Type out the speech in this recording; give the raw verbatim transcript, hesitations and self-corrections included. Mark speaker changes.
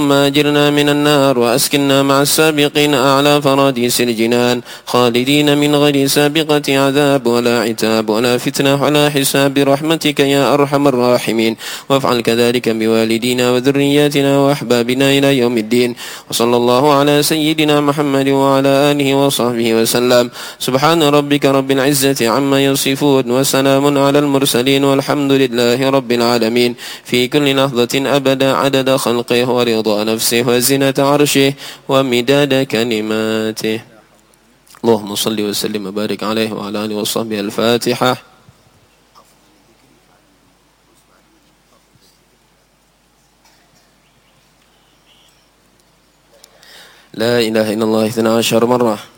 Speaker 1: اللهم أجرنا من النار وأسكننا مع السابقين أعلى فراديس الجنان خالدين من غير سابقة عذاب ولا عتاب ولا فتنة ولا حساب برحمتك يا أرحم الراحمين. وافعل كذلك بوالدينا وذرياتنا وأحبابنا إلى يوم الدين. وصلى الله على سيدنا محمد وعلى آله وصحبه وسلم. سبحان ربك رب العزة عما يصفون وسلام على المرسلين والحمد لله رب العالمين. في كل لحظة أبدا عدد خلقه ورضا نفسه وزنة عرشه ومداد كلماته. اللهم صل وسلم وبارك عليه وعلى آله وصحبه. الفاتحة. لا إله إلا الله اثنا عشر مرة.